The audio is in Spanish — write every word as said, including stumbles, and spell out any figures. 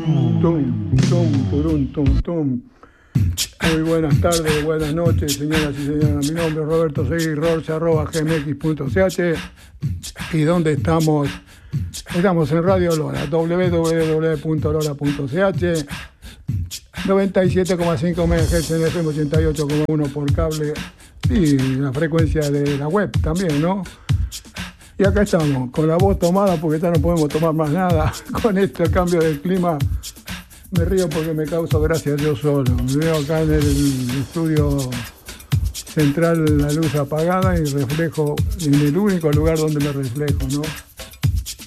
Tum, tum, turum, tum, tum. Muy buenas tardes, buenas noches, señoras y señores. Mi nombre es Roberto Seguí, rorce arroba gmx punto ch. ¿Y dónde estamos? Estamos en Radio Lora, doble u doble u doble u punto lora punto c h, noventa y siete coma cinco megahertz en F M, ochenta y ocho coma uno por cable y la frecuencia de la web también, ¿no? Y acá estamos, con la voz tomada porque ya no podemos tomar más nada. Con este cambio del clima me río porque me causa gracia yo solo. Me veo acá en el estudio central la luz apagada y reflejo en el único lugar donde me reflejo, ¿no?